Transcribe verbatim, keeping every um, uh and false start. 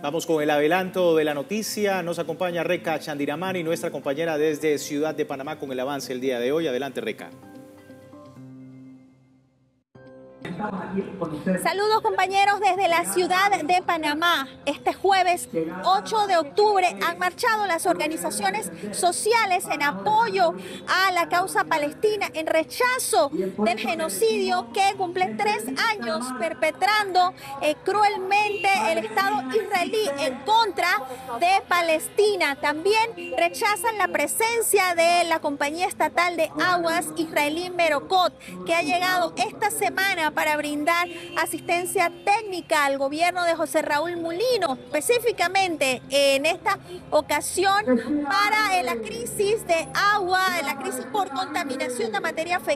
Vamos con el adelanto de la noticia. Nos acompaña Reca Chandiramani, nuestra compañera desde Ciudad de Panamá, con el avance el día de hoy. Adelante, Reca. Saludos, compañeros, desde la ciudad de Panamá. Este jueves ocho de octubre han marchado las organizaciones sociales en apoyo a la causa palestina, en rechazo del genocidio que cumple tres años perpetrando eh, cruelmente el Estado israelí en contra de Palestina. También rechazan la presencia de la compañía estatal de aguas israelí Merocot, que ha llegado esta semana para brindar asistencia técnica al gobierno de José Raúl Mulino, específicamente en esta ocasión para la crisis de agua, la crisis por contaminación de materia fecal.